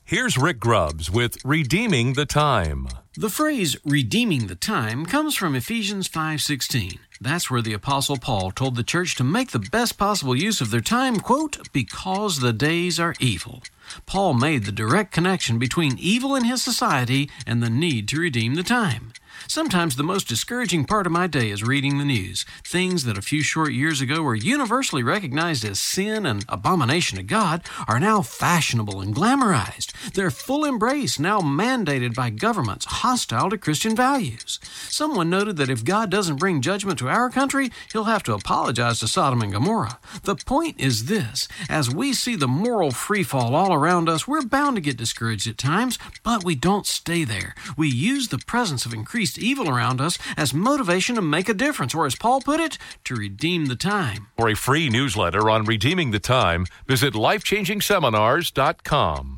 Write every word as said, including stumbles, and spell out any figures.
Here's Rick Grubbs with Redeeming the Time. The phrase redeeming the time comes from Ephesians five sixteen. That's where the Apostle Paul told the church to make the best possible use of their time, quote, because the days are evil. Paul made the direct connection between evil in his society and the need to redeem the time. Sometimes the most discouraging part of my day is reading the news. Things that a few short years ago were universally recognized as sin and abomination to God are now fashionable and glamorized. Their full embrace now mandated by governments hostile to Christian values. Someone noted that if God doesn't bring judgment to our country, he'll have to apologize to Sodom and Gomorrah. The point is this: as we see the moral freefall all around us, we're bound to get discouraged at times, but we don't stay there. We use the presence of increased evil around us as motivation to make a difference, or as Paul put it, to redeem the time. For a free newsletter on redeeming the time, visit life changing seminars dot com.